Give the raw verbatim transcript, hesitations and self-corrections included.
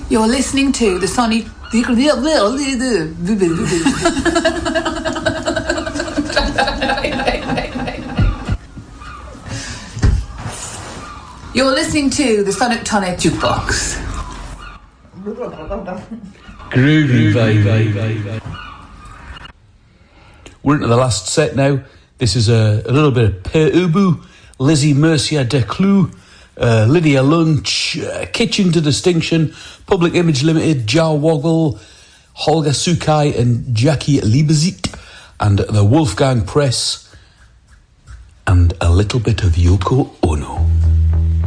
You're listening to the Sonic... You're listening to the Sonic Tonic Jukebox. Groovy, baby. We're into the last set now. This is a, a little bit of Per Ubu, Lizzie Mercia Declue, uh, Lydia Lunch, uh, Kitchen to Distinction, Public Image Limited, Jar Woggle, Holger Sukai and Jackie Liebezit, and the Wolfgang Press, and a little bit of Yoko Ono.